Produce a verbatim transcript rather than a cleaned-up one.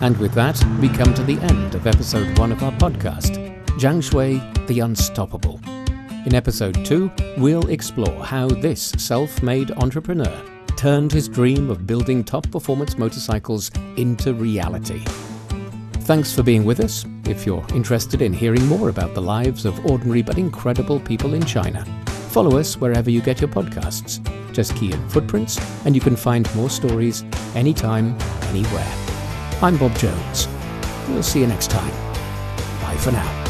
And with that, we come to the end of episode one of our podcast, Zhang Shui, the Unstoppable. In episode two, we'll explore how this self-made entrepreneur turned his dream of building top performance motorcycles into reality. Thanks for being with us. If you're interested in hearing more about the lives of ordinary but incredible people in China, follow us wherever you get your podcasts. Just key in Footprints and you can find more stories anytime, anywhere. I'm Bob Jones. We'll see you next time. Bye for now.